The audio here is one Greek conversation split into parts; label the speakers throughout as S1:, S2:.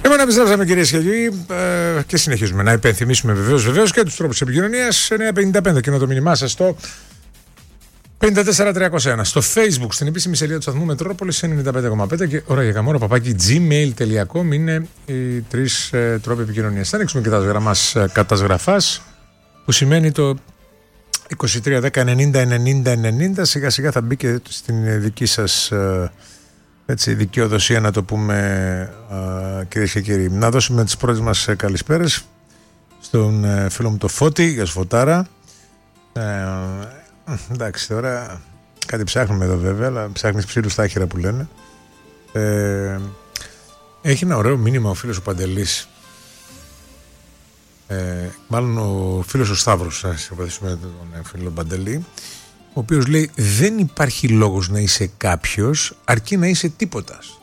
S1: Λοιπόν, επιστρέψαμε κυρίες και κύριοι και συνεχίζουμε να υπενθυμίσουμε βεβαίως και τους τρόπους επικοινωνίας. 955 και το μήνυμά σας στο 54301. Στο Facebook, στην επίσημη σελίδα του σταθμού Μετρόπολης 95,5 και ώρα για καμόρα παπάκι gmail.com είναι οι τρεις τρόποι επικοινωνίας. Θα ανοίξουμε και τα γραμμάς κατασγραφάς που σημαίνει το 2310-90-90-90. Σιγά σιγά θα μπει και στην δική σας έτσι, δικαιοδοσία να το πούμε, κυρίες και κύριοι. Να δώσουμε τις πρώτες μας καλησπέρες στον φίλο μου το Φώτη. Γεια σου Φωτάρα. Εντάξει, τώρα κάτι ψάχνουμε εδώ βέβαια, αλλά ψάχνεις ψήλους στα άχυρα που λένε. Έχει ένα ωραίο μήνυμα ο φίλος ο Παντελής, μάλλον ο φίλος ο Σταύρος, να συμπαθήσουμε τον φίλο Παντελή, ο οποίος λέει: δεν υπάρχει λόγος να είσαι κάποιος αρκεί να είσαι τίποτας.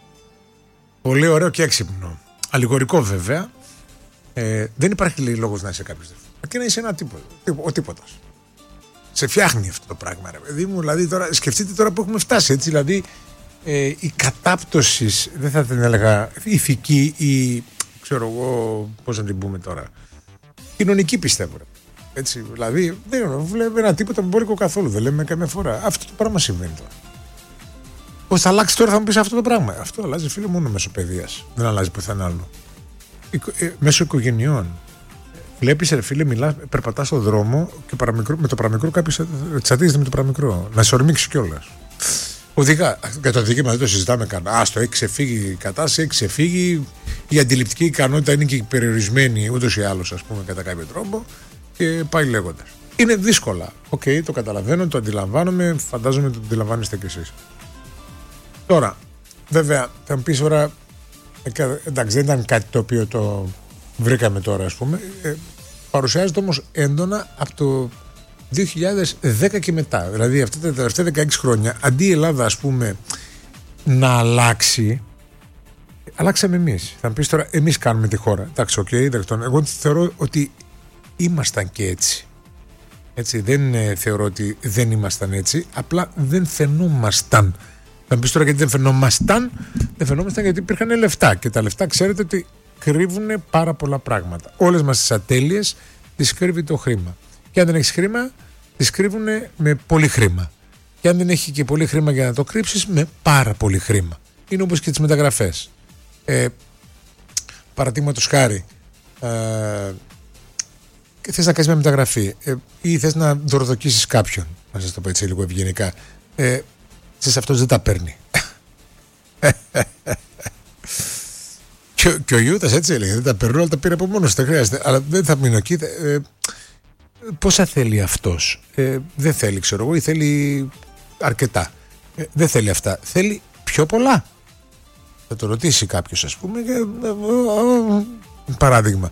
S1: Πολύ ωραίο και έξυπνο. Αλληγορικό βέβαια. Δεν υπάρχει λέει, λόγος να είσαι κάποιος αρκεί να είσαι ένα ο τίποτας. Σε φτιάχνει αυτό το πράγμα, ρε παιδί μου. Δηλαδή, τώρα, σκεφτείτε τώρα που έχουμε φτάσει. Έτσι, δηλαδή, η κατάπτωση, δεν θα την έλεγα ηθική ή ξέρω εγώ πώς να την πούμε τώρα. Κοινωνική πιστεύω. Ρε. Έτσι, δηλαδή, δεν βλέπω ένα τίποτα μπόρικο καθόλου. Δεν λέμε καμιά φορά. Αυτό το πράγμα συμβαίνει τώρα. Πώς θα αλλάξει τώρα, θα μου πεις αυτό το πράγμα. Αυτό αλλάζει, φίλε, μόνο μέσω παιδείας. Δεν αλλάζει πουθενά άλλο. Μέσω οικογενειών. Βλέπεις, ρε φίλε, μιλάς, περπατάς στον δρόμο και με το παραμικρό κάποιος τσατίζεται με το παραμικρό. Να σε ορμήξει κιόλας. Οδηγά. Για το οδηγήμα δεν το συζητάμε καν. Άστο, έχει ξεφύγει η κατάσταση, έχει ξεφύγει. Η αντιληπτική ικανότητα είναι και περιορισμένη ούτως ή άλλως, ας πούμε, κατά κάποιο τρόπο. Και πάει λέγοντας. Είναι δύσκολα. Οκ, το καταλαβαίνω, το αντιλαμβάνομαι. Φαντάζομαι το αντιλαμβάνεστε κι εσείς. Τώρα, βέβαια, θα μου πεις τώρα. Εντάξει, δεν ήταν κάτι το οποίο το βρήκαμε τώρα, ας πούμε. Παρουσιάζεται όμως έντονα από το 2010 και μετά. Δηλαδή αυτά τα τελευταία 16 χρόνια, αντί η Ελλάδα, ας πούμε, να αλλάξει, αλλάξαμε εμείς. Θα μου πεις τώρα, εμείς κάνουμε τη χώρα. Εντάξει, εγώ θεωρώ ότι ήμασταν και έτσι. Έτσι, δεν θεωρώ ότι δεν ήμασταν έτσι, απλά δεν φαινόμασταν. Θα μου πεις τώρα γιατί δεν φαινόμασταν. Δεν φαινόμασταν γιατί υπήρχαν λεφτά και τα λεφτά ξέρετε ότι κρύβουν πάρα πολλά πράγματα. Όλες μας τις ατέλειες τις κρύβει το χρήμα. Και αν δεν έχεις χρήμα, τις κρύβουν με πολύ χρήμα. Και αν δεν έχει και πολύ χρήμα για να το κρύψεις, με πάρα πολύ χρήμα. Είναι όπως και τις μεταγραφές. Παραδείγματος χάρη, θες να κάνεις μια μεταγραφή ή θες να δωροδοκίσεις κάποιον, να σας το πω έτσι λίγο ευγενικά, σε αυτός δεν τα παίρνει. Και ο Ιούδας έτσι έλεγε, δεν τα παίρνω, αλλά τα πήρε από μόνος, δεν χρειάζεται. Αλλά δεν θα μείνω εκεί. Πόσα θέλει αυτός? Δεν θέλει, ξέρω εγώ, ή θέλει αρκετά. Δεν θέλει αυτά. Θέλει πιο πολλά. Θα το ρωτήσει κάποιος, ας πούμε, παράδειγμα.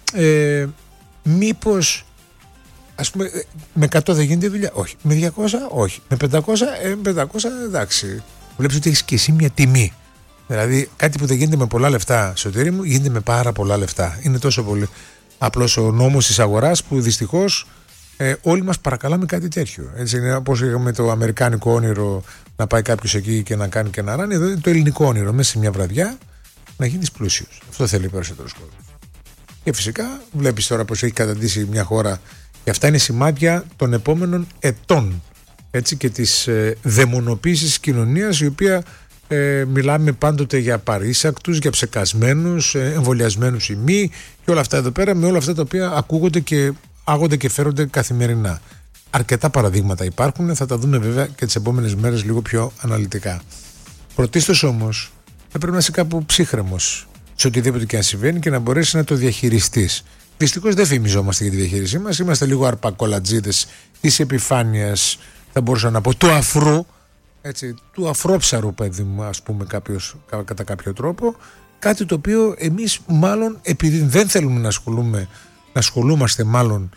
S1: Μήπως, ας πούμε, με 100 δεν γίνεται δουλειά? Όχι. Με 200, όχι. Με 500, εντάξει. Βλέπεις ότι έχεις και εσύ μια τιμή. Δηλαδή κάτι που δεν γίνεται με πολλά λεφτά, Σωτήρη μου, γίνεται με πάρα πολλά λεφτά. Είναι τόσο πολύ απλός ο νόμος της αγοράς που δυστυχώς όλοι μας παρακαλάμε κάτι τέτοιο. Έτσι είναι όπως είχαμε το αμερικάνικο όνειρο να πάει κάποιος εκεί και να κάνει και να ράνει. Εδώ είναι το ελληνικό όνειρο μέσα σε μια βραδιά να γίνεις πλούσιος. Αυτό θέλει περισσότερος κόσμος. Και φυσικά βλέπεις τώρα πως έχει καταντήσει μια χώρα και αυτά είναι σημάδια των επόμενων ετών. Έτσι, και της δαιμονοποίησης της κοινωνίας, η οποία μιλάμε πάντοτε για παρήσακτους, για ψεκασμένους, εμβολιασμένους ή μη και όλα αυτά εδώ πέρα, με όλα αυτά τα οποία ακούγονται και άγονται και φέρονται καθημερινά. Αρκετά παραδείγματα υπάρχουν, θα τα δούμε βέβαια και τις επόμενες μέρες λίγο πιο αναλυτικά. Πρωτίστως όμως θα πρέπει να είσαι κάπου ψύχρεμος σε οτιδήποτε και αν συμβαίνει και να μπορέσεις να το διαχειριστείς. Δυστυχώς δεν φημιζόμαστε για τη διαχείρισή μας, είμαστε λίγο αρπακολατζίδες της επιφάνειας, θα μπορούσα να πω, του αφρού. Έτσι, του αφρόψαρου, παιδί μου, ας πούμε, κατά κάποιο τρόπο. Κάτι το οποίο εμείς μάλλον, επειδή δεν θέλουμε να ασχολούμαστε μάλλον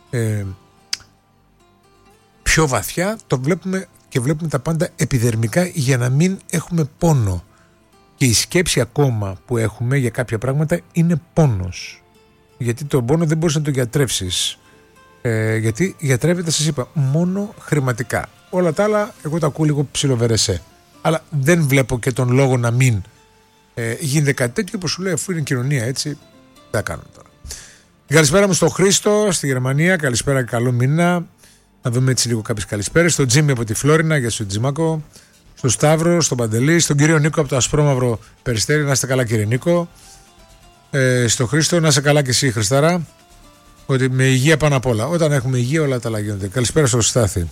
S1: πιο βαθιά, το βλέπουμε και βλέπουμε τα πάντα επιδερμικά για να μην έχουμε πόνο. Και η σκέψη ακόμα που έχουμε για κάποια πράγματα είναι πόνος. Γιατί τον πόνο δεν μπορείς να τον γιατρεύσεις. Γιατί γιατρεύεται, σας είπα, μόνο χρηματικά. Όλα τα άλλα εγώ τα ακούω λίγο ψιλοβερεσέ. Αλλά δεν βλέπω και τον λόγο να μην Γίνεται κάτι τέτοιο που σου λέει, αφού είναι κοινωνία έτσι, τι θα κάνουμε τώρα. Καλησπέρα μου στον Χρήστο στη Γερμανία. Καλησπέρα και καλό μήνα. Να δούμε έτσι λίγο κάποιες καλησπέρες. Στον Τζίμι από τη Φλόρινα, για στον Τζιμάκο. Στον Σταύρο, στον Παντελή. Στον κύριο Νίκο από το Ασπρόμαυρο Περιστέρι. Να είστε καλά, κύριε Νίκο. Στον Χρήστο, να είστε καλά και εσύ, Χριστάρα. Ότι με υγεία πάνω απ' όλα. Όταν έχουμε υγεία, όλα τα άλλα γίνονται. Καλησπέρα στον Στάθη.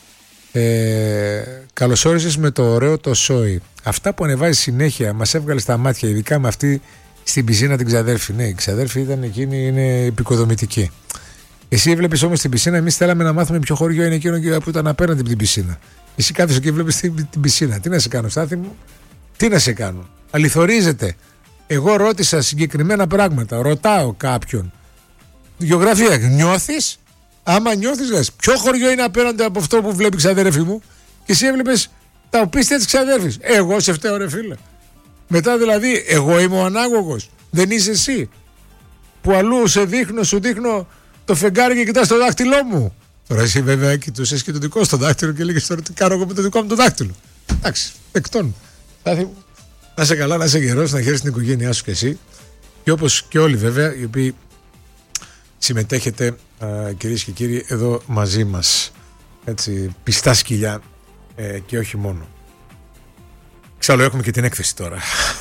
S1: Καλώς όρισες με το ωραίο το σόι. Αυτά που ανεβάζει συνέχεια μας έβγαλε στα μάτια, ειδικά με αυτή στην πισίνα την ξαδέρφη. Ναι, η ξαδέρφη ήταν εκείνη, είναι επικοδομητική. Εσύ έβλεπες όμως την πισίνα, εμείς θέλαμε να μάθουμε ποιο χωριό είναι εκείνο που ήταν απέναντι από την πισίνα. Εσύ κάθεσαι και βλέπεις την πισίνα. Τι να σε κάνω, Στάθη μου, τι να σε κάνω. Αληθορίζεται. Εγώ ρώτησα συγκεκριμένα πράγματα. Ρωτάω κάποιον. Γεωγραφία, νιώθεις? Άμα νιώθεις, λες, ποιο χωριό είναι απέναντι από αυτό που βλέπει η ξαδέρφη μου, και εσύ έβλεπες τα οπίστια της ξαδέρφης. Εγώ σε φταίω, ρε φίλε. Μετά δηλαδή, εγώ είμαι ο ανάγωγος. Δεν είσαι εσύ. Που αλλού σου δείχνω το φεγγάρι και κοιτάς το δάχτυλό μου. Τώρα εσύ βέβαια κοιτούσες και το δικό στο δάχτυλο και λέγες τώρα τι κάνω εγώ με το δικό μου το δάχτυλο. Εντάξει, δεκτών. Να είσαι καλά, να είσαι γερός, να χαίρεσαι την οικογένειά σου κι εσύ. Και όπως και όλοι βέβαια, οι οποίοι συμμετέχετε, κυρίες και κύριοι, εδώ μαζί μας. Έτσι, πιστά σκυλιά και όχι μόνο. Εξάλλου έχουμε και την έκθεση τώρα.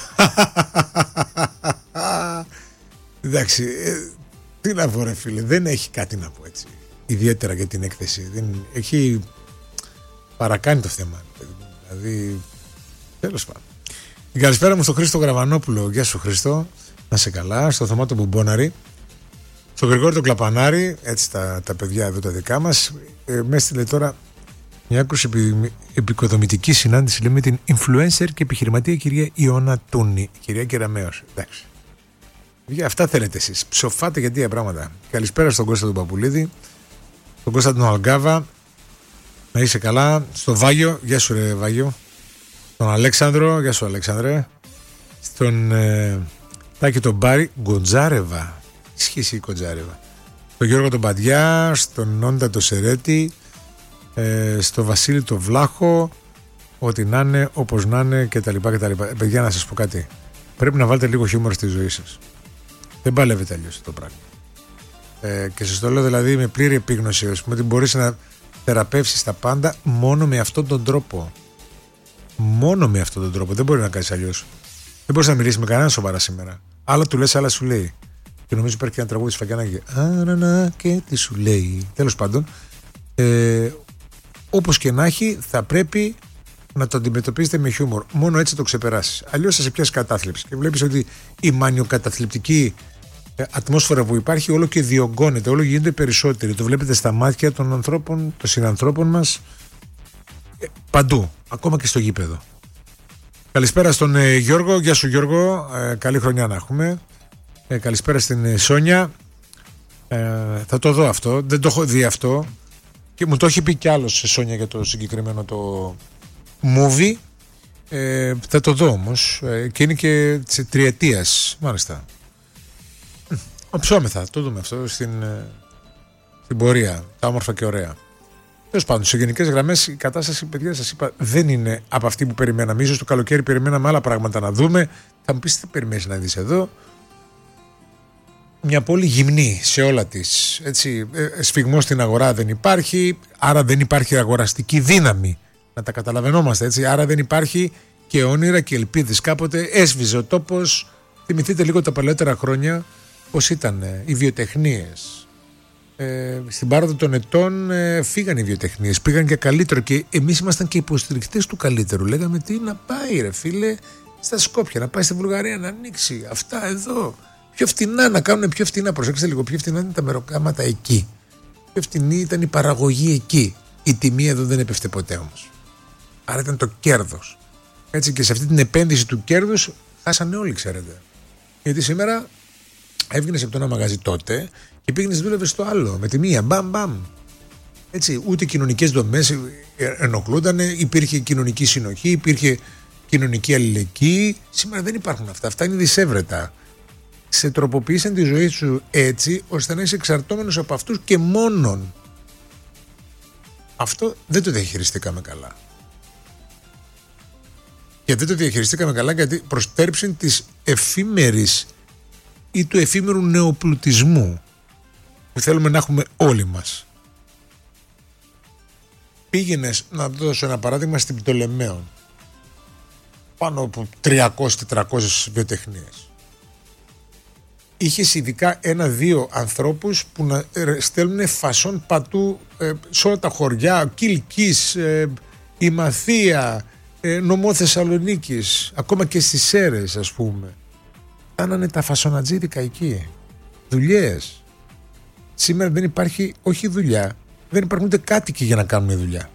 S1: Εντάξει, τι να πω, ρε φίλε, δεν έχει κάτι να πω έτσι ιδιαίτερα για την έκθεση. Δεν έχει παρακάνει το θέμα. Δηλαδή, τέλος πάντων. Καλησπέρα μου στον Χρήστο Γραβανόπουλο. Γεια σου, Χρήστο. Να σε καλά. Στο Θωμάτο Μπουμπόναρη. Στον Γρηγόρη τον Κλαπανάρη. Έτσι τα παιδιά εδώ τα δικά μας. Με έστειλε τώρα μια άκρως επικοδομητική συνάντηση, λέμε, την influencer και επιχειρηματία κυρία Ιώνα Τούνη. Κυρία Κεραμέως. Εντάξει. Για αυτά θέλετε εσείς. Ψοφάτε για τέτοια πράγματα. Καλησπέρα στον Κώστα τον Παπουλίδη. Στον Κώστα τον Αλγκάβα. Να είσαι καλά. Στο Βάγιο. Γεια σου, ρε Βάγιο. Στον Αλέξανδρο. Γεια σου, Αλέξανδρε. Στον Τάκη τον Μπάρι. Γκοντζάρεβα. Ισχύει η Γκοντζάρεβα. Στον Γιώργο τον Παντιά. Στον Νόντα τον Σερέτη. Στο Βασίλη τον Βλάχο. Ό,τι να είναι, όπως να είναι κτλ. Παιδιά, να σας πω κάτι. Πρέπει να βάλετε λίγο χιούμορ στη ζωή σας. Δεν παλεύεται αλλιώς το πράγμα. Και σας το λέω δηλαδή με πλήρη επίγνωση, ότι μπορείς να θεραπεύσεις τα πάντα μόνο με αυτόν τον τρόπο. Μόνο με αυτόν τον τρόπο. Δεν μπορεί να κάνεις αλλιώς. Δεν μπορείς να μιλήσεις με κανέναν σοβαρά σήμερα. Άλλα του λες, άλλα σου λέει. Και νομίζω υπάρχει και ένα τραγούδι Σφακιανάκη. Άρανα και τι σου λέει. Τέλος πάντων, όπως και να έχει, θα πρέπει να το αντιμετωπίζετε με χιούμορ. Μόνο έτσι το ξεπεράσεις. Αλλιώς θα σε πιάσει κατάθλιψη. Και βλέπεις ότι η μανιοκαταθλιπτική ατμόσφαιρα που υπάρχει όλο και διωγγώνεται, όλο γίνεται περισσότερη. Το βλέπετε στα μάτια των ανθρώπων, των συνανθρώπων μας, παντού, ακόμα και στο γήπεδο. Καλησπέρα στον Γιώργο. Γεια σου, Γιώργο. Καλή χρονιά να έχουμε. Καλησπέρα στην Σόνια. Θα το δω αυτό. Δεν το έχω δει αυτό. Και μου το έχει πει κι άλλος, Σόνια, για το συγκεκριμένο το movie. Θα το δω όμως. Και είναι και της τριετίας. Μάλιστα. Ψώμεθα. Το δούμε αυτό στην πορεία. Τα όμορφα και ωραία. Τέλος πάντων, σε γενικές γραμμές η κατάσταση, παιδιά, σας είπα, δεν είναι από αυτή που περιμέναμε. Ίσως το καλοκαίρι περιμέναμε άλλα πράγματα να δούμε. Θα μου πεις τι περιμένεις να δεις εδώ. Μια πόλη γυμνή σε όλα της. Έτσι, σφιγμός στην αγορά δεν υπάρχει, άρα δεν υπάρχει αγοραστική δύναμη. Να τα καταλαβαίνόμαστε, έτσι. Άρα δεν υπάρχει και όνειρα και ελπίδες. Κάποτε έσβησε ο τόπος. Θυμηθείτε λίγο τα παλαιότερα χρόνια πώς ήταν οι βιοτεχνίες. Στην πάροδο των ετών φύγαν οι βιοτεχνίες, πήγαν για καλύτερο και εμείς ήμασταν και υποστηρικτές του καλύτερου. Λέγαμε τι να πάει, ρε φίλε, στα Σκόπια, να πάει στη Βουλγαρία να ανοίξει. Αυτά εδώ. Πιο φτηνά, να κάνουν πιο φτηνά. Προσέξτε λίγο, πιο φτηνά είναι τα μεροκάματα εκεί. Πιο φτηνή ήταν η παραγωγή εκεί. Η τιμή εδώ δεν έπεφτε ποτέ όμως. Άρα ήταν το κέρδος. Έτσι, και σε αυτή την επένδυση του κέρδους χάσανε όλοι, ξέρετε. Γιατί σήμερα έβγαινες από το ένα μαγαζί τότε και πήγαινες, δούλευες στο άλλο. Με τη μία, μπαμ μπαμ. Έτσι, ούτε κοινωνικές δομές ενοχλούνταν, υπήρχε κοινωνική συνοχή, υπήρχε κοινωνική αλληλεγγύη. Σήμερα δεν υπάρχουν αυτά. Αυτά είναι δισεύρετα. Σε τροποποίησαν τη ζωή σου έτσι ώστε να είσαι εξαρτώμενος από αυτούς και μόνον. Αυτό δεν το διαχειριστήκαμε καλά. Και δεν το διαχειριστήκαμε καλά, γιατί προστέρψη της εφήμερης ή του εφήμερου νεοπλουτισμού που θέλουμε να έχουμε όλοι μας. Πήγαινες, να δώσω ένα παράδειγμα, στην Πτολεμαίων, πάνω από 300-400 βιοτεχνίες. Είχες ειδικά 1-2 ανθρώπους που να στέλνουν φασόν πατού σε όλα τα χωριά, Κιλκής, η Μαθία, νομό Θεσσαλονίκης, ακόμα και στις Σέρρες, ας πούμε. Κάνανε τα φασονατζίδικα εκεί. Δουλειές. Σήμερα δεν υπάρχει, όχι δουλειά, δεν υπάρχουν ούτε κάτοικοι για να κάνουν δουλειά.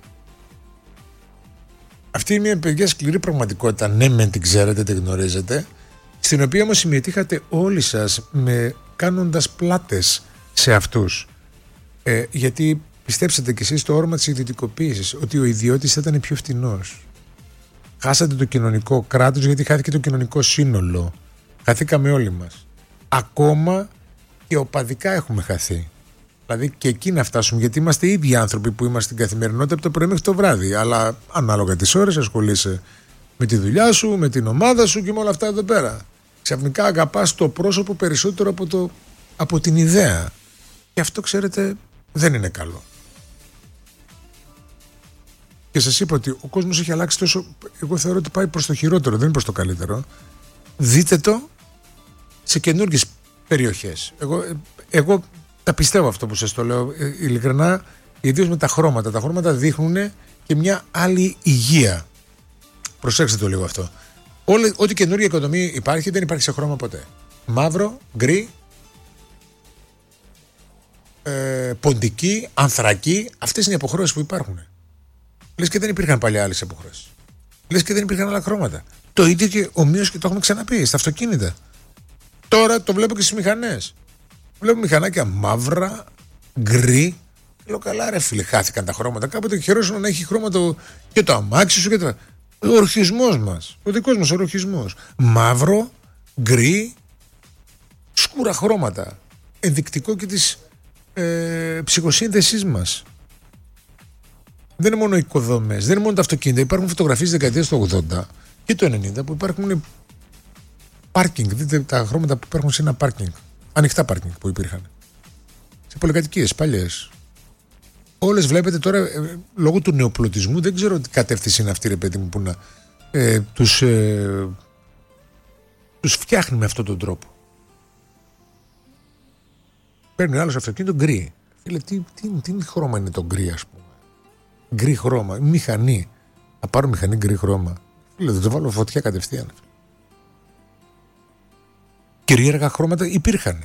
S1: Αυτή είναι μια παιδιά σκληρή πραγματικότητα. Ναι, μεν την ξέρετε, την γνωρίζετε. Στην οποία όμως συμμετείχατε όλοι σας κάνοντας πλάτες σε αυτούς. Γιατί πιστέψατε κι εσείς το όρομα της ιδιωτικοποίησης, ότι ο ιδιώτης θα ήταν πιο φτηνός. Χάσατε το κοινωνικό κράτος, γιατί χάθηκε το κοινωνικό σύνολο. Χαθήκαμε όλοι μας. Ακόμα και οπαδικά έχουμε χαθεί. Δηλαδή και εκεί να φτάσουμε, γιατί είμαστε οι ίδιοι άνθρωποι που είμαστε στην καθημερινότητα από το πρωί μέχρι το βράδυ. Αλλά ανάλογα τις ώρες ασχολείσαι με τη δουλειά σου, με την ομάδα σου και με όλα αυτά εδώ πέρα. Ξαφνικά αγαπάς το πρόσωπο περισσότερο από την ιδέα. Και αυτό, ξέρετε, δεν είναι καλό. Και σας είπα ότι ο κόσμος έχει αλλάξει τόσο. Εγώ θεωρώ ότι πάει προς το χειρότερο, δεν είναι προς το καλύτερο. Δείτε το σε καινούργιες περιοχές. Εγώ τα πιστεύω αυτό που σας το λέω ειλικρινά, ιδίως με τα χρώματα. Τα χρώματα δείχνουν και μια άλλη υγεία. Προσέξτε το λίγο αυτό. Ό,τι καινούργια οικοδομή υπάρχει δεν υπάρχει σε χρώμα ποτέ. Μαύρο, γκρι, ποντική, ανθρακή. Αυτές είναι οι αποχρώσεις που υπάρχουν. Λες και δεν υπήρχαν παλιά άλλες αποχρώσεις. Λες και δεν υπήρχαν άλλα χρώματα. Το ίδιο και ομοίως, και το έχουμε ξαναπεί στα αυτοκίνητα. Τώρα το βλέπω και στις μηχανές. Βλέπω μηχανάκια μαύρα, γκρι. Λέω καλά, ρε φίλε, χάθηκαν τα χρώματα. Κάποτε χαιρόσουν να έχει χρώματα και το αμάξι σου και το. Ο ορχισμός μας, ο δικός μας ορχισμός. Μαύρο, γκρι, σκούρα χρώματα. Ενδεικτικό και της ψυχοσύνθεσής μας. Δεν είναι μόνο οικοδομές, δεν είναι μόνο τα αυτοκίνητα. Υπάρχουν φωτογραφίες της δεκαετίας του 80 και του 90 που υπάρχουν πάρκινγκ. Δείτε τα χρώματα που υπάρχουν σε ένα πάρκινγκ. Ανοιχτά πάρκινγκ που υπήρχαν. Σε πολυκατοικίες παλιές. Όλες βλέπετε τώρα λόγω του νεοπλωτισμού, δεν ξέρω τι κατεύθυνση είναι αυτή, ρε παιδί μου, που να τους φτιάχνει με αυτόν τον τρόπο. Παίρνει άλλος αυτοκίνητο γκρι. Φίλε, τι χρώμα είναι το γκρι, ας πούμε. Γκρι χρώμα, μηχανή. Θα πάρω μηχανή γκρι χρώμα. Φίλε, δεν το βάλω φωτιά κατευθείαν. Κυρίαρχα χρώματα υπήρχαν.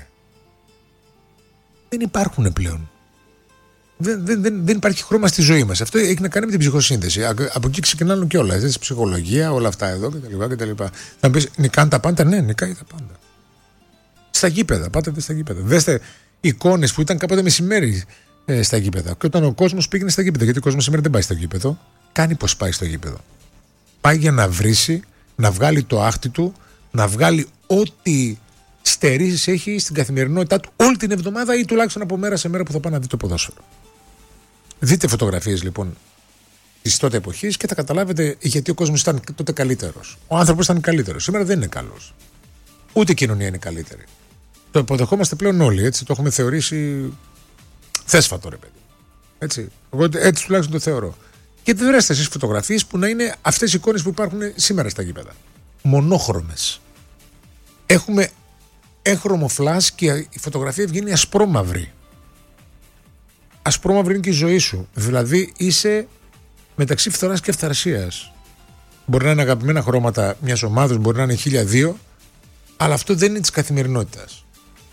S1: Δεν υπάρχουν πλέον. Δεν υπάρχει χρώμα στη ζωή μας. Αυτό έχει να κάνει με την ψυχοσύνθεση. Από εκεί ξεκινάνε και όλα. Ψυχολογία, όλα αυτά εδώ κτλ. Θα μου πεις, νικάνε τα πάντα. Ναι, νικάει τα πάντα. Στα γήπεδα, πάτε στα γήπεδα. Δέστε εικόνες που ήταν κάποτε μεσημέρι στα γήπεδα. Και όταν ο κόσμος πήγαινε στα γήπεδα, γιατί ο κόσμος σήμερα δεν πάει στο γήπεδο, κάνει πως πάει στο γήπεδο. Πάει για να βρίσει, να βγάλει το άχτι του, να βγάλει ό,τι στερήσεις έχει στην καθημερινότητά του όλη την εβδομάδα ή τουλάχιστον από μέρα σε μέρα που θα πάει να δει το ποδόσφαιρο. Δείτε φωτογραφίες λοιπόν της τότε εποχής και θα καταλάβετε γιατί ο κόσμος ήταν τότε καλύτερος. Ο άνθρωπος ήταν καλύτερος. Σήμερα δεν είναι καλός. Ούτε η κοινωνία είναι καλύτερη. Το υποδεχόμαστε πλέον όλοι, έτσι. Το έχουμε θεωρήσει θέσφατο, ρε παιδί. Έτσι. Εγώ έτσι τουλάχιστον το θεωρώ. Και δεν βρέστε εσείς φωτογραφίες που να είναι αυτές οι εικόνες που υπάρχουν σήμερα στα γήπεδα. Μονόχρωμες. Έχουμε έγχρωμο φλας και η φωτογραφία βγαίνει ασπρόμαυρη. Ασπρόμαυρη είναι και η ζωή σου. Δηλαδή είσαι μεταξύ φθοράς και ευθαρσίας. Μπορεί να είναι αγαπημένα χρώματα μιας ομάδας, μπορεί να είναι 1002, αλλά αυτό δεν είναι της καθημερινότητας.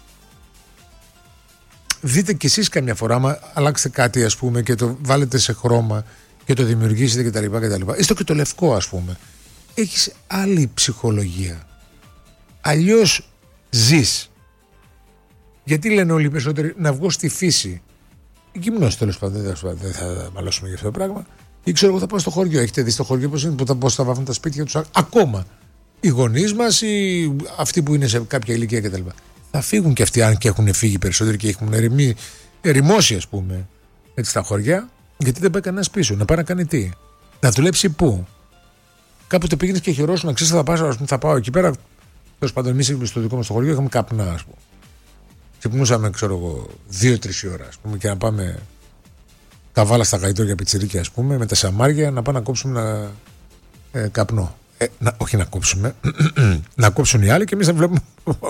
S1: Δείτε κι εσείς καμιά φορά, άμα αλλάξετε κάτι, ας πούμε, και το βάλετε σε χρώμα και το δημιουργήσετε κτλ. Έστω και το λευκό, ας πούμε. Έχεις άλλη ψυχολογία. Αλλιώς ζεις. Γιατί λένε όλοι οι περισσότεροι να βγω στη φύση. Γυμνός, τέλος πάντων, δεν θα μαλώσουμε για αυτό το πράγμα. Ή ξέρω εγώ θα πάω στο χωριό. Έχετε δει στο χωριό πώς θα βάφουν τα σπίτια τους ακόμα. Οι γονείς μας ή αυτοί που είναι σε κάποια ηλικία κτλ. Θα φύγουν και αυτοί, αν και έχουν φύγει περισσότεροι και έχουν ερημώσει, ας πούμε, έτσι στα χωριά, γιατί δεν πάει κανένας πίσω. Να πάει να κάνει τι? Να δουλέψει πού? Κάποτε πήγαινε και χειρόσουν, ξέρει, θα πάω εκεί πέρα. Τέλος πάντων, εμείς στο δικό μας το χωριό είχαμε καπνά, ας πούμε. Ξυπνούσαμε, ξέρω εγώ, 2-3 η ώρα, ας πούμε, και να πάμε καβάλα στα γαϊτόρια πιτσιρίκια, ας πούμε, με τα σαμάρια να πάμε να κόψουμε καπνό. Όχι να κόψουμε, να κόψουν οι άλλοι και εμείς να βλέπουμε.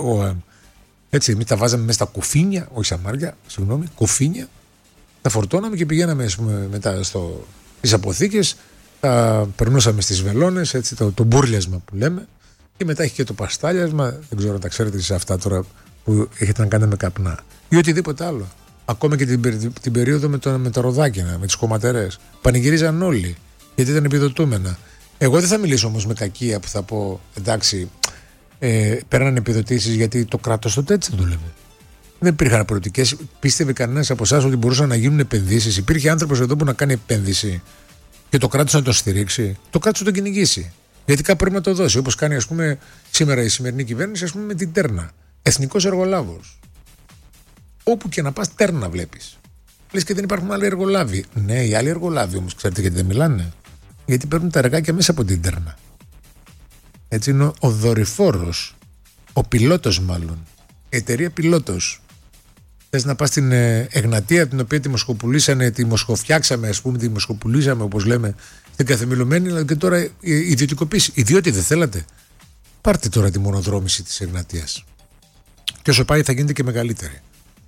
S1: Έτσι, εμείς τα βάζαμε μέσα στα κουφίνια, όχι σαμάρια, συγγνώμη, κουφίνια. Τα φορτώναμε και πηγαίναμε, ας πούμε, μετά στις αποθήκες, τα περνούσαμε στις βελόνες, έτσι, το μπουρλιασμα που λέμε. Και μετά έχει και το παστάλιασμα, δεν ξέρω αν τα ξέρετε σε αυτά τώρα που έχετε να κάνετε με καπνά ή οτιδήποτε άλλο. Ακόμα και την περίοδο με τα ροδάκινα, με τις κομματερές. Πανηγυρίζαν όλοι, γιατί ήταν επιδοτούμενα. Εγώ δεν θα μιλήσω όμως με κακία που θα πω εντάξει, πέραν επιδοτήσεις γιατί το κράτος τότε έτσι δούλευε. Δεν υπήρχαν προοπτικές. Πίστευε κανένας από εσάς ότι μπορούσαν να γίνουν επενδύσεις? Υπήρχε άνθρωπος εδώ που να κάνει επένδυση και το κράτος να το στηρίξει? Το κράτος να το κυνηγήσει. Γιατί κάπου πρέπει να το δώσει. Όπως κάνει, ας πούμε, σήμερα η σημερινή κυβέρνηση, ας πούμε, με την Τέρνα. Εθνικός εργολάβος. Όπου και να πας, Τέρνα βλέπεις. Λες και δεν υπάρχουν άλλοι εργολάβοι. Ναι, οι άλλοι εργολάβοι όμως, ξέρετε γιατί δεν μιλάνε? Γιατί παίρνουν τα εργάκια μέσα από την Τέρνα. Έτσι είναι ο δορυφόρος, ο πιλότος μάλλον, η εταιρεία πιλότος. Θες να πας στην Εγνατία, την οποία τη μοσχοπουλήσανε, τη μοσχοφτιάξαμε, ας πούμε, τη μοσχοπουλήσαμε, όπως λέμε, στην Καθεμιλωμένη, αλλά και τώρα ιδιωτικοποίηση. Ιδιώτη δεν θέλατε? Πάρτε τώρα τη μονοδρόμηση της Εγνατίας. Και όσο πάει θα γίνεται και μεγαλύτερη.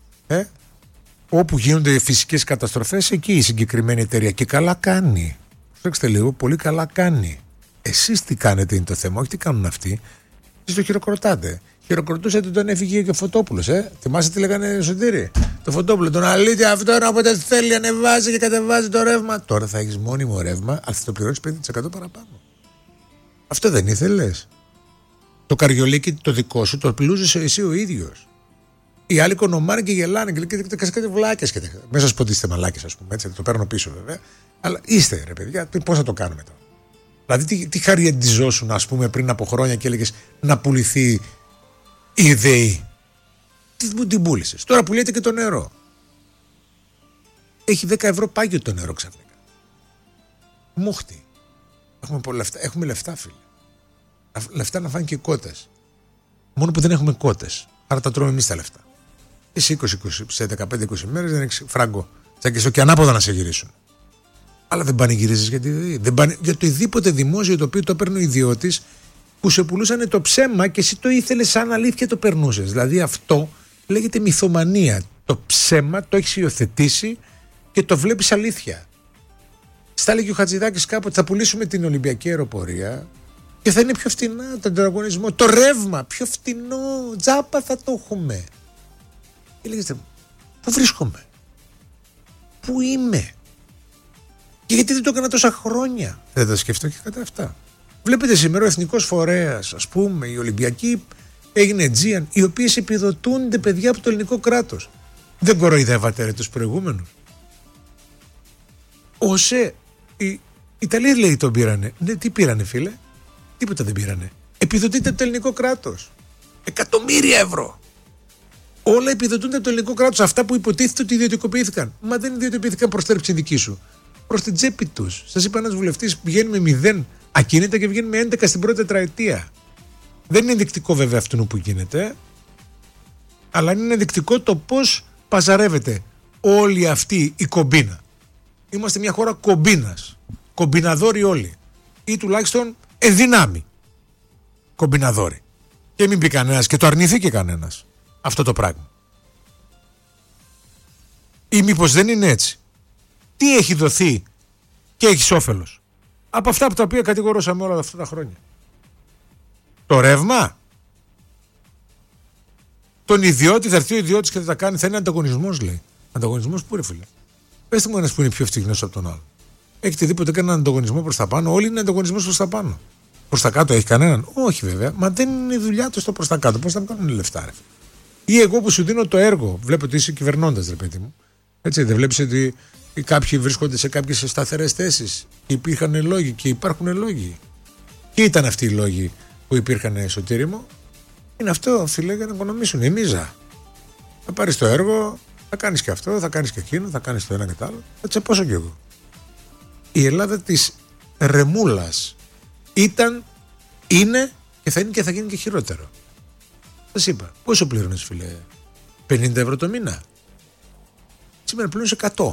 S1: Όπου γίνονται φυσικές καταστροφές, εκεί η συγκεκριμένη εταιρεία. Και καλά κάνει. Προσέξτε λίγο, πολύ καλά κάνει. Εσείς τι κάνετε είναι το θέμα, όχι τι κάνουν αυτοί. Εσείς το χειροκροτάτε. Χειροκροτούσατε τον έφυγε και ο Φωτόπουλος. Θυμάστε τι λέγανε Σωτήρη? Το Φωτόπουλο, τον αλήθεια αυτό όποτε θέλει ανεβάζει και κατεβάζει το ρεύμα. Τώρα θα έχεις μόνιμο ρεύμα, αλλά θα το πληρώσεις 50% παραπάνω. Αυτό δεν ήθελες? Το καριολίκι το δικό σου το πλούζεις εσύ ο ίδιος. Οι άλλοι κονομάνε και γελάνε και λέτε κάτι βλάκες. Μέσα σας ποτέ είστε μαλάκες, ας πούμε. Έτσι, το παίρνω πίσω βέβαια. Αλλά είστε ρε παιδιά, πώς θα το κάνουμε τώρα? Δηλαδή, τι χαριεντιζόσουν, ας πούμε, πριν από χρόνια και έλεγες να πουληθεί η ΔΕΗ? Την πούλησες. Τώρα πουλιέται και το νερό. Έχει 10 ευρώ πάγιο το νερό ξαφνικά. Μούχτη. Έχουμε λεφτά, φίλε. Λεφτά να φάνε και κότες. Μόνο που δεν έχουμε κότες. Άρα τα τρώμε εμείς τα λεφτά. Και σε 15-20 μέρες δεν έχεις φράγκο. Θα και στο και ανάποδα να σε γυρίσουν. Αλλά δεν πανηγυρίζεις για τη ΔΕΗ. Για το οτιδήποτε δημόσιο το οποίο το παίρνει ο ιδιώτης, που σε πουλούσανε το ψέμα και εσύ το ήθελες σαν αλήθεια, το περνούσες. Δηλαδή αυτό λέγεται μυθομανία. Το ψέμα το έχεις υιοθετήσει και το βλέπεις αλήθεια. Στα έλεγε ο Χατζηδάκης κάποτε, θα πουλήσουμε την Ολυμπιακή αεροπορία και θα είναι πιο φτηνά τον ανταγωνισμό. Το ρεύμα πιο φτηνό, τζάπα θα το έχουμε. Και λέγεται, πού βρίσκομαι? Πού είμαι? Και γιατί δεν το έκανα τόσα χρόνια? Δεν τα σκεφτώ και κατά αυτά. Βλέπετε σήμερα ο εθνικός φορέας, ας πούμε, η Ολυμπιακή έγινε Aegean, οι οποίες επιδοτούνται παιδιά από το ελληνικό κράτος. Δεν κοροϊδεύατε ρε τους προηγούμενους? Οι Ιταλοί λέει τον πήρανε. Ναι, τι πήρανε φίλε? Τίποτα δεν πήρανε. Επιδοτείται από το ελληνικό κράτος. Εκατομμύρια ευρώ. Όλα επιδοτούνται από το ελληνικό κράτος. Αυτά που υποτίθεται ότι ιδιωτικοποιήθηκαν. Μα δεν ιδιωτικοποιήθηκαν προς θέρψη δική σου. Προς την τσέπη τους. Σας είπα, ένας βουλευτής πηγαίνει με 0 ακίνητα και βγαίνει με 11 στην πρώτη τετραετία. Δεν είναι ενδεικτικό βέβαια αυτού που γίνεται, αλλά είναι ενδεικτικό το πώς παζαρεύεται όλη αυτή η κομπίνα. Είμαστε μια χώρα κομπίνας. Κομπιναδόροι όλοι. Ή τουλάχιστον ενδυνάμει κομπιναδόροι. Και μην πει κανένας και το αρνηθεί και κανένας αυτό το πράγμα. Ή μήπως δεν είναι έτσι? Τι έχει δοθεί και έχει όφελος από αυτά από τα οποία κατηγορούσαμε όλα αυτά τα χρόνια? Το ρεύμα? Τον ιδιώτη, θα έρθει ο ιδιώτης και θα τα κάνει, θα είναι ανταγωνισμός, λέει. Ανταγωνισμός πού ρε φίλε? Πες μου ένας που είναι πιο φτυγνός από τον άλλο. Έχετε δει ποτέ κανέναν ανταγωνισμό προς τα πάνω? Όλοι είναι ανταγωνισμός προς τα πάνω. Προς τα κάτω έχει κανέναν? Όχι βέβαια, μα δεν είναι η δουλειά του στο προς τα κάτω. Πώς θα κάνουν λεφτά ρε? Ή εγώ που σου δίνω το έργο, βλέπω ότι είσαι κυβερνώντας ρε παιδί μου. Έτσι, δεν βλέπεις ότι κάποιοι βρίσκονται σε κάποιες σταθερές θέσεις? Υπήρχαν λόγοι και υπάρχουν λόγοι. Και ήταν αυτοί οι λόγοι που υπήρχαν, Σωτήρη μου? Είναι αυτό, φίλε, για να οικονομήσουν. Η μίζα. Θα πάρεις το έργο, θα κάνεις και αυτό, θα κάνεις και εκείνο, θα κάνεις το ένα και το άλλο. Θα τσεπώσω κι εγώ. Η Ελλάδα της ρεμούλας, Ήταν, είναι και θα είναι και θα γίνει και χειρότερο. Σας είπα, πόσο πλήρωνες φίλε? 50 ευρώ το μήνα. Σήμερα πλήρωνες 100.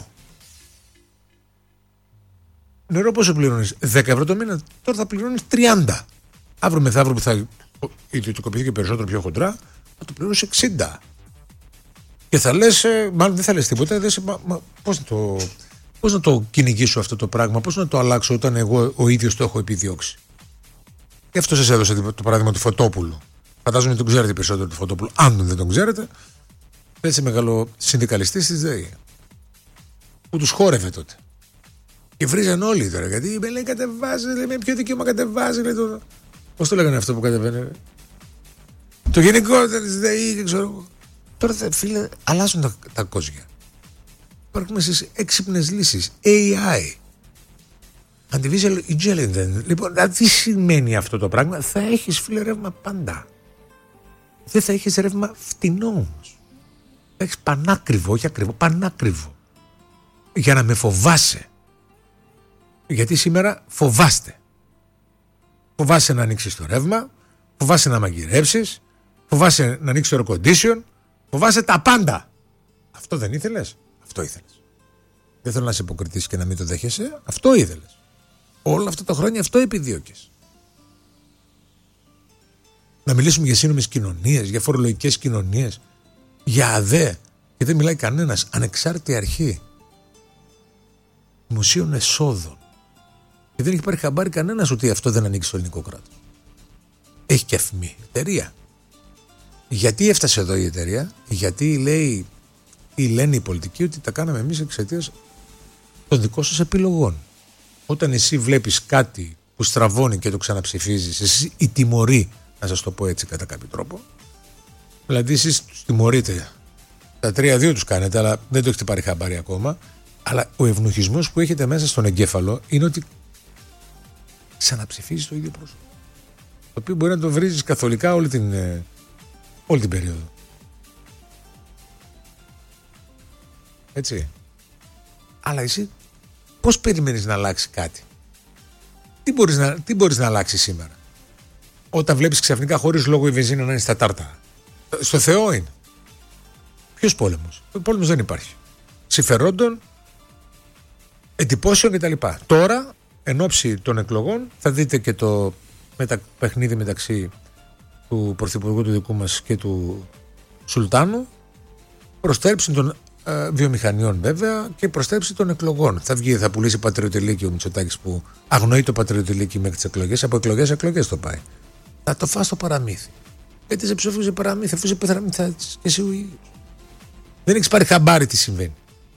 S1: Νερό πόσο πλήρωνες? 10 ευρώ το μήνα. Τώρα θα πληρώνεις 30. Αύριο μεθαύριο που θα ιδιωτικοποιηθεί και περισσότερο πιο χοντρά, θα το πληρώνεις 60. Και θα λες, μάλλον δεν θα λες τίποτα, πώς να το κυνηγήσω αυτό το πράγμα, πώς να το αλλάξω όταν εγώ ο ίδιος το έχω επιδιώξει. Γι' αυτό σας έδωσα το παράδειγμα του Φωτόπουλου. Φαντάζομαι ότι τον ξέρετε περισσότερο του Φωτόπουλου. Αν δεν τον ξέρετε, έτσι μεγάλο συνδικαλιστής της ΔΕΗ. Που τους χόρευε τότε. Και βρίζαν όλοι τώρα. Γιατί με λέει κατεβάζει, λέει με ποιο δικαίωμα κατεβάζει. Πώς το λέγανε αυτό που κατεβαίνει? Το γενικό της ΔΕΗ, δεν ξέρω. Τώρα φίλε, αλλάζουν τα κόζια. Υπάρχουν στις έξυπνες λύσεις. AI. Artificial intelligence. Λοιπόν, τι σημαίνει αυτό το πράγμα? Θα έχεις φίλε ρεύμα πάντα. Δεν θα έχεις ρεύμα φτηνό όμως. Θα έχεις πανάκριβο, όχι ακριβό, πανάκριβο. Για να με φοβάσαι. Γιατί σήμερα φοβάστε. Φοβάσαι να ανοίξεις το ρεύμα, φοβάσαι να μαγειρεύσεις, φοβάσαι να ανοίξεις το air condition, φοβάσαι τα πάντα. Αυτό δεν ήθελες? Αυτό ήθελες. Δεν θέλω να είσαι υποκριτής και να μην το δέχεσαι. Αυτό ήθελες. Όλα αυτά τα χρόνια αυτό επιδίωκες. Να μιλήσουμε για σύνομες κοινωνίες, για φορολογικές κοινωνίες, για ΑΔΕ. Και δεν μιλάει κανένας. Ανεξάρτητη αρχή δημοσίων εσόδων. Και δεν έχει πάρει χαμπάρι κανένας ότι αυτό δεν ανήκει στο ελληνικό κράτος. Έχει και αφημί εταιρεία. Γιατί έφτασε εδώ η εταιρεία? Γιατί λέει, ή λένε οι πολιτικοί ότι τα κάναμε εμείς εξαιτίας των δικών σας επιλογών. Όταν εσύ βλέπεις κάτι που στραβώνει και το ξαναψηφίζεις, εσύ η τιμωρεί, να σας το πω έτσι κατά κάποιο τρόπο. Δηλαδή εσείς τους τιμωρείτε. Τα 3-2 τους κάνετε, αλλά δεν το έχετε πάρει χαμπάρι ακόμα. Αλλά ο ευνοχισμός που έχετε μέσα στον εγκέφαλο είναι ότι ξαναψηφίζεις το ίδιο πρόσωπο. Το οποίο μπορεί να το βρίζεις καθολικά όλη την περίοδο. Έτσι. Αλλά εσύ πώς περιμένεις να αλλάξει κάτι? Τι μπορείς να αλλάξεις σήμερα? Όταν βλέπεις ξαφνικά χωρίς λόγο η βενζίνα να είναι στα τάρταρα. Στο Θεό είναι. Ποιος πόλεμος? Ο πόλεμος δεν υπάρχει. Συμφερόντων, εντυπώσεων κτλ. Τώρα, εν ώψη των εκλογών, θα δείτε και το παιχνίδι μεταξύ του Πρωθυπουργού του δικού μας και του Σουλτάνου, προστέρψη των βιομηχανιών βέβαια και προστέρψη των εκλογών. Θα πουλήσει πατριωτηλίκη ο Μητσοτάκης που αγνοεί το πατριωτηλίκη μέχρι τις εκλογές. Από εκλογές το πάει. Θα το φας στο παραμύθι. Γιατί σε ψηφίζει παραμύθι, αφού σε παραμύθι και εσύ ο ίδιος. Δεν έχεις πάρει χαμπάρι τι συμβαίνει.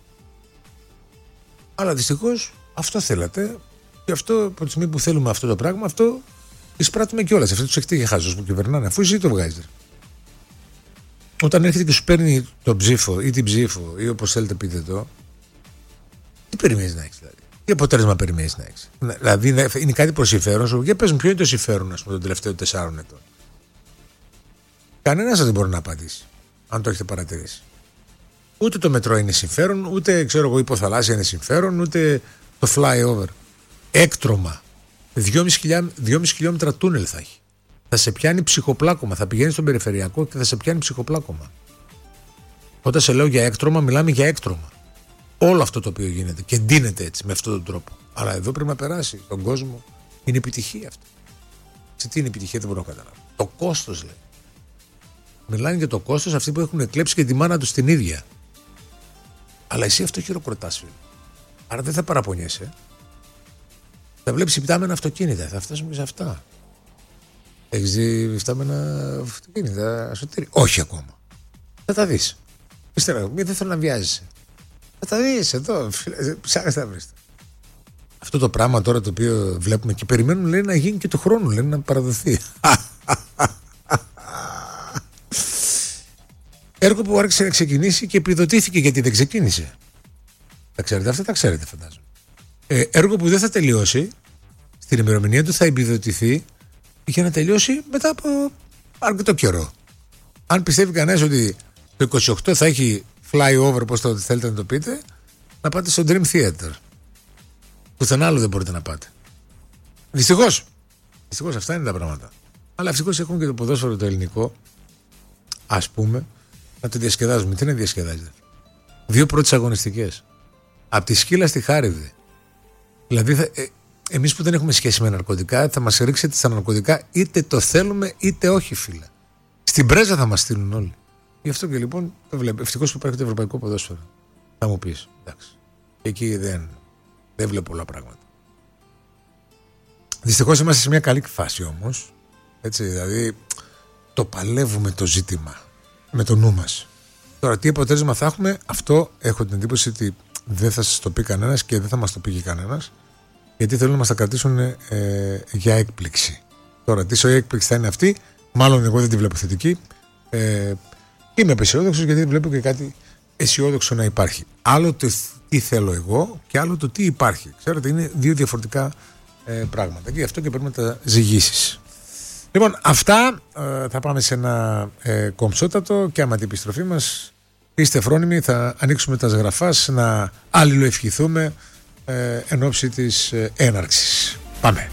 S1: Αλλά δυστυχώς αυτό θέλατε. Και αυτό από τη στιγμή που θέλουμε αυτό το πράγμα, αυτό εισπράττουμε κιόλας. Αυτό τους έχετε και χάζος που κυβερνάνε, αφού εσύ το βγάζεις. Όταν έρχεται και σου παίρνει τον ψήφο ή την ψήφο ή όπως θέλετε πείτε το, τι περιμένεις να έχεις δηλαδή? Τι αποτέλεσμα περιμένεις να έχεις? Δηλαδή είναι κάτι προς συμφέρον σου? Για πες μου, ποιο είναι το συμφέρον των τελευταίων 4 ετών? Κανένας δεν μπορεί να απαντήσει, αν το έχετε παρατηρήσει. Ούτε το μετρό είναι συμφέρον, ούτε ξέρω εγώ υποθαλάσσια είναι συμφέρον, ούτε το flyover. Έκτρωμα. 2,5 χιλιόμετρα τούνελ θα έχει. Θα σε πιάνει ψυχοπλάκωμα. Θα πηγαίνει στον περιφερειακό και θα σε πιάνει ψυχοπλάκωμα. Όταν σε λέω για έκτρωμα, μιλάμε για έκτρωμα. Όλο αυτό το οποίο γίνεται και ντύνεται έτσι με αυτόν τον τρόπο. Αλλά εδώ πρέπει να περάσει στον κόσμο. Είναι επιτυχία αυτό. Σε τι είναι επιτυχία, δεν μπορώ να καταλάβω. Το κόστος λέει. Μιλάνε για το κόστος αυτοί που έχουν εκλέψει και τη μάνα τους την ίδια. Αλλά εσύ αυτό χειροκροτάς, φίλε. Άρα δεν θα παραπονιέσαι. Θα βλέπεις υπτάμενα αυτοκίνητα. Θα φτάσουμε σε αυτά. Έχεις δει φτάμενα αυτοκίνητα, Σωτήρη? Όχι ακόμα. Θα τα δεις. Ύστερα, δεν θέλω να βιάζεσαι. Θα τα δεις εδώ. Ψάχνεις να βρεις. Αυτό το πράγμα τώρα το οποίο βλέπουμε και περιμένουν, λέει, να γίνει και του χρόνου, λέει, να παραδοθεί. Έργο που άρχισε να ξεκινήσει και επιδοτήθηκε γιατί δεν ξεκίνησε. Τα ξέρετε αυτά, τα ξέρετε φαντάζομαι. Έργο που δεν θα τελειώσει, στην ημερομηνία του θα επιδοτηθεί για να τελειώσει μετά από αρκετό καιρό. Αν πιστεύει κανένας ότι το 28 θα έχει flyover, πώς το θέλετε να το πείτε, να πάτε στο Dream Theater. Πουθενά άλλο δεν μπορείτε να πάτε. Δυστυχώς. Δυστυχώς αυτά είναι τα πράγματα. Αλλά ευτυχώς έχουμε και το ποδόσφαιρο το ελληνικό, ας πούμε, να το διασκεδάζουμε. Τι να διασκεδάζετε? 2 πρώτες αγωνιστικές. Από τη Σκύλα στη Χάριδη. Δηλαδή, εμείς που δεν έχουμε σχέση με ναρκωτικά, θα μας ρίξετε στα ναρκωτικά είτε το θέλουμε είτε όχι, φίλε. Στην πρέζα θα μας στείλουν όλοι. Γι' αυτό και λοιπόν το βλέπω. Ευτυχώς που υπάρχει το ευρωπαϊκό ποδόσφαιρο. Θα μου πεις, εντάξει. Εκεί δεν βλέπω πολλά πράγματα. Δυστυχώς είμαστε σε μια καλή φάση όμως. Έτσι, δηλαδή το παλεύουμε το ζήτημα με το νου μας. Τώρα τι αποτέλεσμα θα έχουμε, αυτό έχω την εντύπωση ότι δεν θα σας το πει κανένας και δεν θα μας το πει και κανένας, γιατί θέλουν να μας τα κρατήσουν για έκπληξη. Τώρα τι η έκπληξη θα είναι αυτή, μάλλον εγώ δεν τη βλέπω θετική. Είμαι απεσιόδοξος γιατί βλέπω και κάτι αισιόδοξο να υπάρχει. Άλλο το τι θέλω εγώ και άλλο το τι υπάρχει. Ξέρετε, είναι 2 διαφορετικά πράγματα και γι' αυτό και πρέπει να τα ζυγίσεις. Λοιπόν, αυτά θα πάμε σε ένα κομψότατο και άμα την επιστροφή μας είστε φρόνιμοι, θα ανοίξουμε τα σγραφάς να αλληλοευχηθούμε εν ώψη της έναρξης. Πάμε.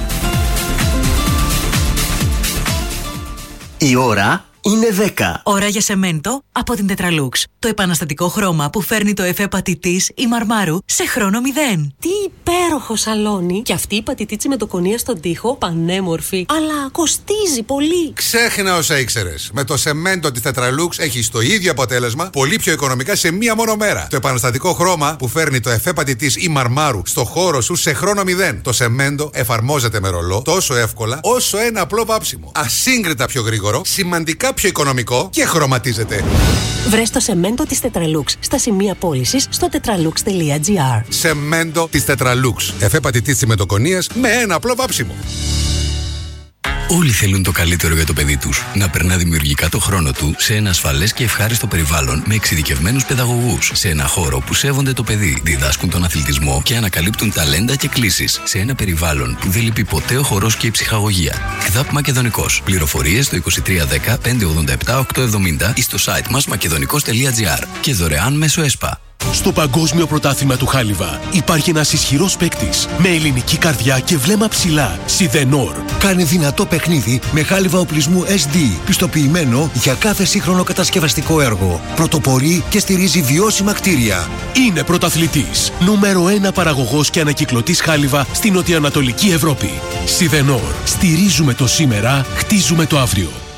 S2: Η ώρα είναι 10.
S3: Ώρα για σεμέντο από την Tetralux. Το επαναστατικό χρώμα που φέρνει το εφέ πατητής ή μαρμάρου σε χρόνο 0.
S4: Τι υπέροχο σαλόνι! Και αυτή η πατητίτσι με το κονία στον τοίχο, πανέμορφη, αλλά κοστίζει πολύ.
S5: Ξέχνα όσα ήξερες. Με το σεμέντο της Tetralux έχεις το ίδιο αποτέλεσμα, πολύ πιο οικονομικά σε μία μόνο μέρα. Το επαναστατικό χρώμα που φέρνει το εφέ πατητής ή μαρμάρου στο χώρο σου σε χρόνο 0. Το σεμέντο εφαρμόζεται με ρολό τόσο εύκολα όσο ένα απλό βάψιμο. Ασύγκριτα πιο γρήγορο, σημαντικά πιο οικονομικό και χρωματίζεται.
S4: Βρες το σεμέντο της Tetralux στα σημεία πώλησης στο tetralux.gr.
S5: Σεμέντο της Tetralux. Εφέ πατητής τσιμεντοκονίας με ένα απλό βάψιμο.
S6: Όλοι θέλουν το καλύτερο για το παιδί τους. Να περνά δημιουργικά το χρόνο του σε ένα ασφαλές και ευχάριστο περιβάλλον με εξειδικευμένους παιδαγωγούς. Σε ένα χώρο που σέβονται το παιδί, διδάσκουν τον αθλητισμό και ανακαλύπτουν ταλέντα και κλήσεις. Σε ένα περιβάλλον που δεν λείπει ποτέ ο χορός και η ψυχαγωγία. ΚΔΑΠ Μακεδονικός. Πληροφορίες στο 2310 587 870 ή στο site μας μακεδονικός.gr και δωρεάν μέσω ΕΣΠΑ.
S7: Στο Παγκόσμιο Πρωτάθλημα του Χάλιβα υπάρχει ένας ισχυρός παίκτης με ελληνική καρδιά και βλέμμα ψηλά. Σιδενόρ.
S8: Κάνει δυνατό παιχνίδι με χάλιβα οπλισμού SD, πιστοποιημένο για κάθε σύγχρονο κατασκευαστικό έργο. Πρωτοπορεί και στηρίζει βιώσιμα κτίρια.
S7: Είναι πρωταθλητής. Νούμερο 1 παραγωγός και ανακυκλωτής χάλιβα στην νοτιοανατολική Ευρώπη. Σιδενόρ. Στηρίζουμε το σήμερα, χτίζουμε το αύριο.